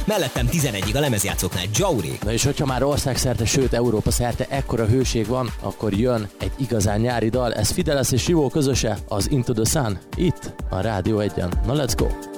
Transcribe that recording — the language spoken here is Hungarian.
mellettem 11-ig a lemezjátszóknál Jauri. Na és hogyha már országszerte, sőt Európa szerte ekkora hőség van, akkor jön egy igazán nyári dal, ez Fideles és Rivó közöse, az Into the Sun, itt a Rádió 1-en. Na let's go!